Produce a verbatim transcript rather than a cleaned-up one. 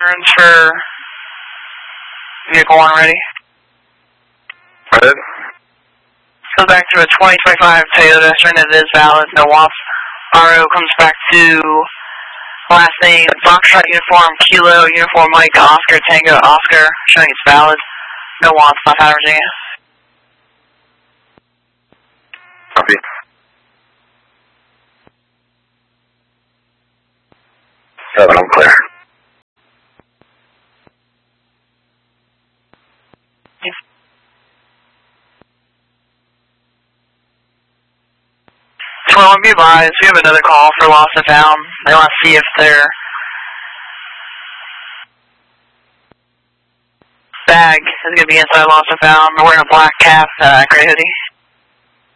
Sirens for vehicle one ready. Ready. Goes back to a twenty twenty-five Toyota, showing that it is valid, no W A P. R O comes back to last name, Foxtrot Uniform, Kilo, Uniform Mike, Oscar, Tango, Oscar, showing it's valid, no W A P, not Powder, Virginia. Copy. Seven, I'm clear. So I want to be advised, we have another call for lost and found. They want to see if their bag is going to be inside lost and found. They're wearing a black cap, uh, gray hoodie.